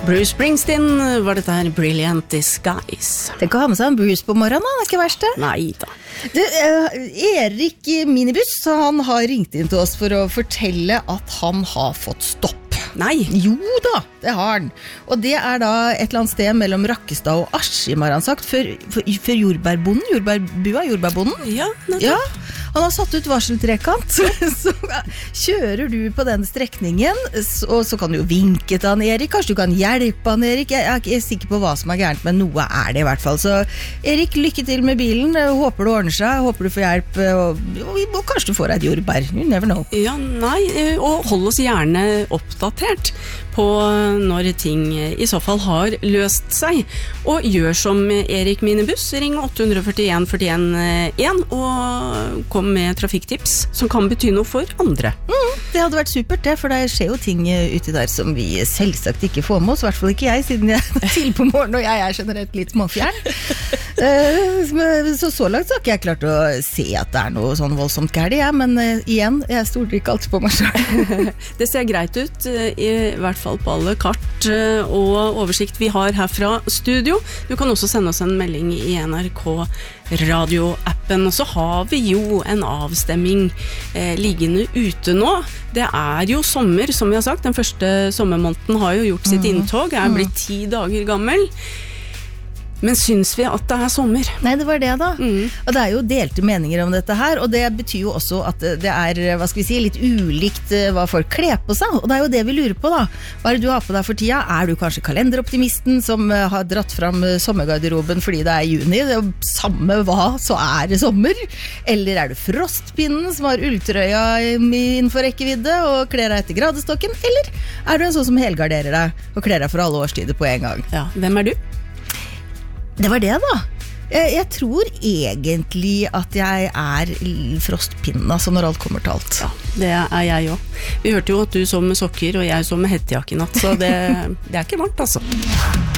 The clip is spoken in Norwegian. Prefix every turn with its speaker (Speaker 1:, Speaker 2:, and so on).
Speaker 1: Bruce Springsteen var dette her Brilliant Disguise.
Speaker 2: Tenk å ha med seg en Bruce på morgenen, det ikke verst det.
Speaker 1: Neida.
Speaker 2: Du, Erik Minibuss, han har ringt inn til oss for å fortelle at han har fått stopp.
Speaker 1: Nei.
Speaker 2: Jo da, det har han. Og det da et eller annet sted mellom Rakkestad og Askim, har han sagt, for jordbærbonden, jordbærbonden.
Speaker 1: Ja,
Speaker 2: ja, han har satt ut varseltrekant, så kjører du på den strekningen, og så kan du jo vinke til han Erik, kanskje du kan hjelpe han Erik, jeg er ikke sikker på hva som er gærent, men noe det I hvert fall. Så Erik, lykke til med bilen, håper det ordner seg, håper du får hjelp, og kanskje du får et jordbær, you never know.
Speaker 1: Ja, nei, og hold oss gjerne oppdatert på når ting I så fall har løst seg, og gjør som Erik Minibuss, ring 841 41 1 og kom med trafikktips som kan bety noe for andre.
Speaker 2: Det hadde vært supert det, for det skjer jo ting ute der som vi selvsagt ikke får med oss, I hvert fall ikke jeg, siden jeg til på morgenen, og jeg generelt litt småfjern. Så langt så har ikke jeg klart å se at det noe sånn voldsomt gærlig, men igjen, jeg stoler ikke alltid på meg selv.
Speaker 1: Det ser greit ut, I hvert fall på alle kart og oversikt vi har her fra studio. Du kan også sende oss en melding I NRK radioappen, og så har vi jo en avstemming liggende ute nå. Det jo sommer, som vi har sagt. Den første sommermåneden har jo gjort sitt inntog, blitt 10 dager gammel. Men syns vi at det sommer?
Speaker 2: Nei, det var det da. Og det jo delte meninger om dette her, og det betyr jo også at det hva skal vi si, litt ulikt hva folk kler på seg, og det jo det vi lurer på da. Hva det du har på deg for tida? Du kanskje kalenderoptimisten som har dratt fram sommergarderoben fordi det juni, det samme hva, så det sommer? Eller du frostpinnen som har ulltrøya innenfor rekkevidde og kler deg etter gradestokken? Eller du en sånn som helgarderer deg og kler deg for alle årstider på en gang?
Speaker 1: Ja, hvem du?
Speaker 2: Det var det da. Jeg tror egentlig at jeg frostpinnen, altså når alt kommer til alt.
Speaker 1: Ja, det jeg også. Vi hørte jo at du så med sokker, og jeg så med hettejakke I natt, så det ikke varmt altså.